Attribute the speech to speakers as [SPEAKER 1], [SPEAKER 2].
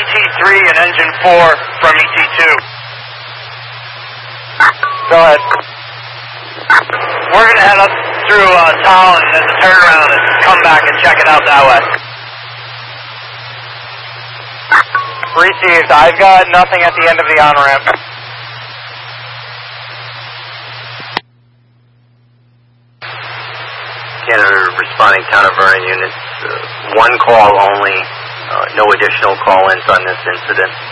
[SPEAKER 1] ET3 and engine 4 from ET2.
[SPEAKER 2] Go ahead.
[SPEAKER 1] We're going to head up through town as a turnaround and come back and check it out that way.
[SPEAKER 2] Received. I've got nothing at the end of the on-ramp.
[SPEAKER 3] Canada responding town of Vernon units. One call only. No additional call-ins on this incident.